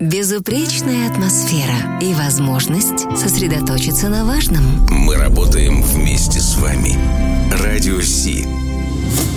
Безупречная атмосфера и возможность сосредоточиться на важном. Мы работаем вместе с вами. Радио Си.